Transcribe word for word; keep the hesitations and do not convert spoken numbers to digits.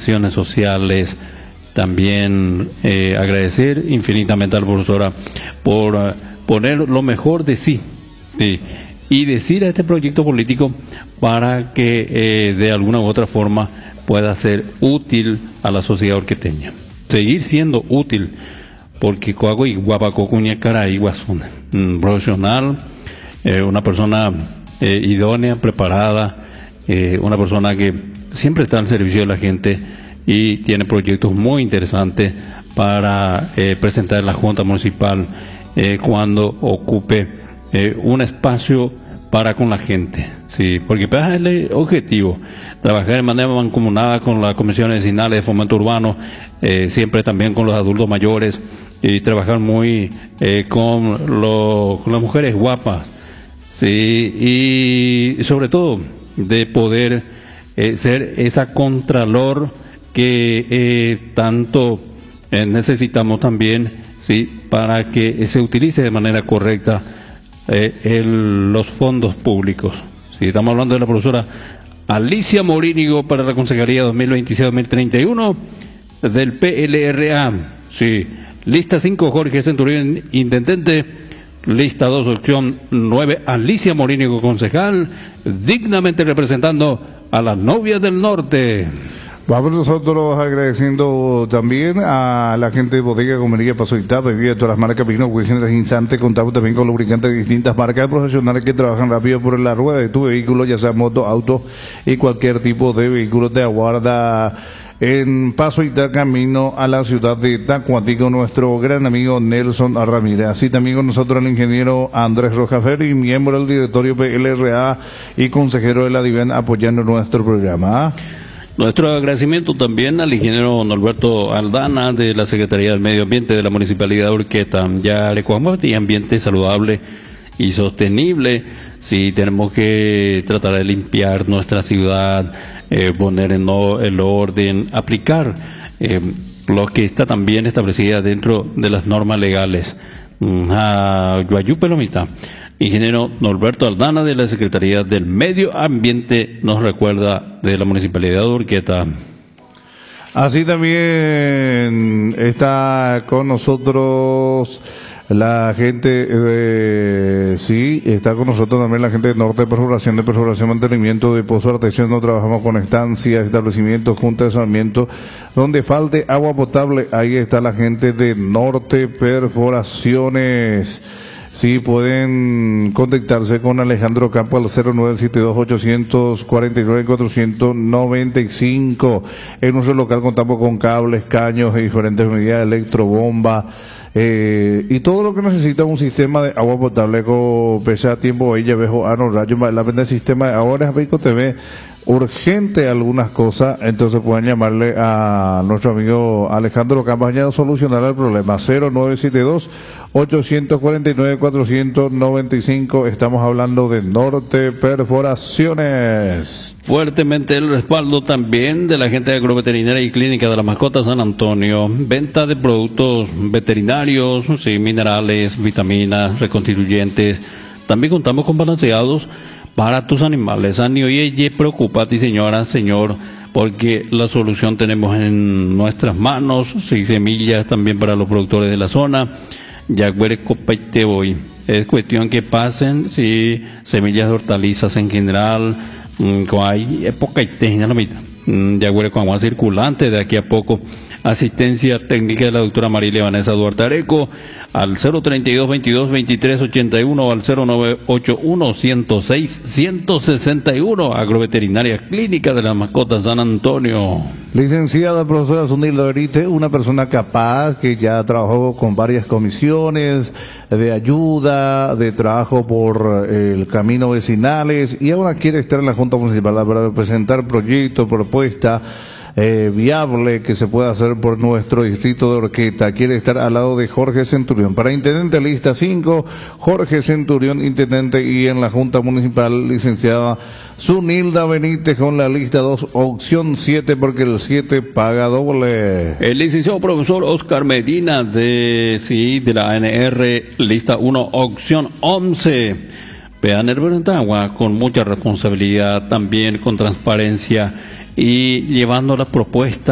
acciones sociales. También eh, agradecer infinitamente a la profesora por uh, poner lo mejor de sí, sí y decir a este proyecto político para que eh, de alguna u otra forma pueda ser útil a la sociedad orqueteña. Seguir siendo útil, porque Coago y Guapaco Cuñacara y Guasuna, un profesional, eh, una persona eh, idónea, preparada, eh, una persona que siempre está al servicio de la gente y tiene proyectos muy interesantes para eh, presentar en la Junta Municipal eh, cuando ocupe eh, un espacio para con la gente, sí, porque es el objetivo, trabajar en manera mancomunada con las comisiones vecinales de fomento urbano, eh, siempre también con los adultos mayores, y trabajar muy eh, con, lo, con las mujeres guapas, sí, y sobre todo de poder eh, ser esa contralor que eh, tanto eh, necesitamos también, sí, para que se utilice de manera correcta eh, el, los fondos públicos. Sí, estamos hablando de la profesora Alicia Morínigo para la Consejería dos mil veintiséis dos mil treinta y uno del P L R A. Sí, lista cinco, Jorge Centurión, intendente. Lista dos, opción nueve, Alicia Morínigo, concejal, dignamente representando a las novias del norte. Vamos nosotros agradeciendo también a la gente de Bodega Comería Pasoitá, bebida de todas las marcas, vino, Wilson, Insante. Contamos también con lubricantes de distintas marcas, profesionales que trabajan rápido por la rueda de tu vehículo, ya sea moto, auto y cualquier tipo de vehículo. Te aguarda en Pasoitá, camino a la ciudad de Tacuatico, nuestro gran amigo Nelson Ramírez. Así también con nosotros el ingeniero Andrés Rojas Ferri, miembro del directorio P L R A y consejero de la DIVEN, apoyando nuestro programa. Nuestro agradecimiento también al ingeniero Norberto Aldana de la Secretaría del Medio Ambiente de la Municipalidad de Urqueta. Ya recuerda y ambiente saludable y sostenible. Sí, tenemos que tratar de limpiar nuestra ciudad, eh, poner en no, el orden, aplicar eh, lo que está también establecida dentro de las normas legales. A Guayú Pelomita. Ingeniero Norberto Aldana de la Secretaría del Medio Ambiente nos recuerda de la Municipalidad de Urqueta. Así también está con nosotros la gente, eh, sí, está con nosotros también la gente de Norte de Perforación, de Perforación, Mantenimiento de Pozo Artesiano. Trabajamos con estancias, establecimientos, juntas de sarmiento, donde falte agua potable. Ahí está la gente de Norte Perforaciones. Sí, pueden contactarse con Alejandro Campo al cero nueve siete dos, ocho cuatro nueve, cuatro nueve cinco. En nuestro local contamos con cables, caños de diferentes medidas, electrobomba, eh, y todo lo que necesita un sistema de agua potable con pesa tiempo ella vejo ano rayo la venta del sistema de ahora es Beico T V. Urgente algunas cosas, entonces pueden llamarle a nuestro amigo Alejandro Campaña a solucionar el problema. Cero nueve siete dos, ocho cuatro nueve, cuatro nueve cinco. Estamos hablando de Norte Perforaciones. Fuertemente el respaldo también de la gente de Agroveterinaria y Clínica de la Mascota San Antonio. Venta de productos veterinarios, sí, minerales, vitaminas, reconstituyentes. También contamos con balanceados para tus animales. Ani, oye, preocupate, señora, señor, porque la solución tenemos en nuestras manos. Seis semillas también para los productores de la zona. Ya te voy. Es cuestión que pasen, sí, semillas de hortalizas en general. Mmm, hay época y técnica, no mitad. Ya huele con agua circulante de aquí a poco. Asistencia técnica de la doctora Marilia Vanessa Duarte Areco al cero treinta y dos, veintidós, veintitrés, ochenta y uno o al cero nueve ocho uno, ciento seis, ciento sesenta y uno. Agroveterinaria Clínica de las Mascotas San Antonio. Licenciada profesora Zunilda Benítez, una persona capaz que ya trabajó con varias comisiones de ayuda, de trabajo por el camino vecinales y ahora quiere estar en la Junta Municipal para presentar proyectos, propuestas Eh, viable que se pueda hacer por nuestro distrito de Urqueta. Quiere estar al lado de Jorge Centurión. Para intendente lista cinco, Jorge Centurión, intendente, y en la Junta Municipal, licenciada Zunilda Benítez con la lista dos, opción siete, porque el siete paga doble. El licenciado profesor Oscar Medina de, sí, de la A N R, lista uno, opción once. Peaner Berentagua, con mucha responsabilidad, también con transparencia y llevando la propuesta